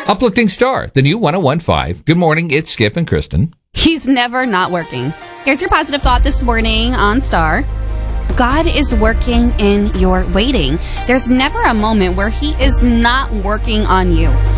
Uplifting Star, the new 101.5. Good morning, it's Skip and Kristen. He's never not working. Here's your positive thought this morning on Star. God is working in your waiting. There's never a moment where he is not working on you.